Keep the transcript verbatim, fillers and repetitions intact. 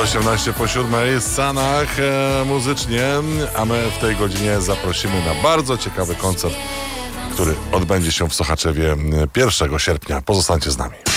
osiemnaście po siódmej, Sanach e, muzycznie, a my w tej godzinie zaprosimy na bardzo ciekawy koncert, który odbędzie się w Sochaczewie pierwszego sierpnia. Pozostańcie z nami.